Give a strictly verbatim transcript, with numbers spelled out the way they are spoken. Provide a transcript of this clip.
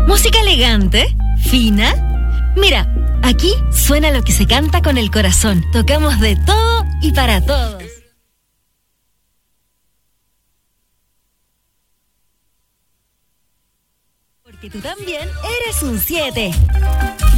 ¿Música elegante? ¿Fina? Mira, aquí suena lo que se canta con el corazón. Tocamos de todo y para todos. Porque tú también eres un siete.